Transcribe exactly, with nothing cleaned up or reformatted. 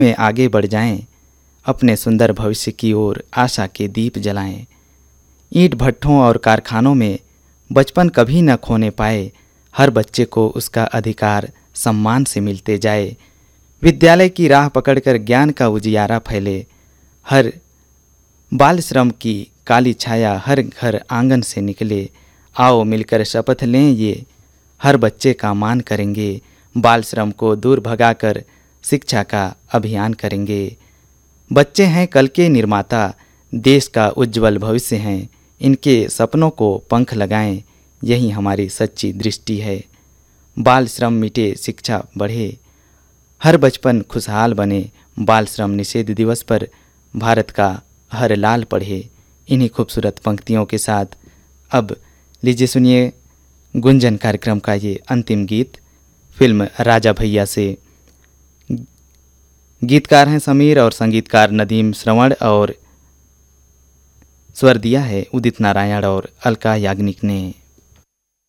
में आगे बढ़ जाएं, अपने सुंदर भविष्य की ओर आशा के दीप जलाएं। ईंट भट्ठों और कारखानों में बचपन कभी न खोने पाए, हर बच्चे को उसका अधिकार सम्मान से मिलते जाए। विद्यालय की राह पकड़कर ज्ञान का उजियारा फैले, हर बाल श्रम की काली छाया हर घर आंगन से निकले। आओ मिलकर शपथ लें ये, हर बच्चे का मान करेंगे, बाल श्रम को दूर भगाकर शिक्षा का अभियान करेंगे। बच्चे हैं कल के निर्माता, देश का उज्जवल भविष्य हैं, इनके सपनों को पंख लगाएं, यही हमारी सच्ची दृष्टि है। बाल श्रम मिटे, शिक्षा बढ़े, हर बचपन खुशहाल बने। बाल श्रम निषेध दिवस पर भारत का हर लाल पढ़े। इन्हीं खूबसूरत पंक्तियों के साथ अब लीजिए सुनिए गुंजन कार्यक्रम का ये अंतिम गीत फिल्म राजा भैया से। गीतकार हैं समीर और संगीतकार नदीम श्रवण और स्वर दिया है उदित नारायण और अलका याग्निक ने।